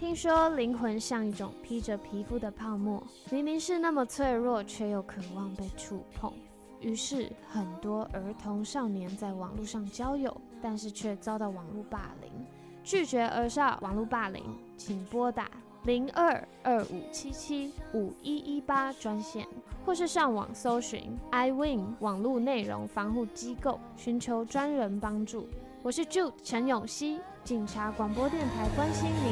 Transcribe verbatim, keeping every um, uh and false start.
听说灵魂像一种披着皮肤的泡沫，明明是那么脆弱，却又渴望被触碰。于是，很多儿童少年在网络上交友，但是却遭到网络霸凌。拒绝儿少网络霸凌，请拨打零二二五七七五一一八专线，或是上网搜寻 I Win 网络内容防护机构，寻求专人帮助。我是 Jude 陈永熙，警察广播电台关心您。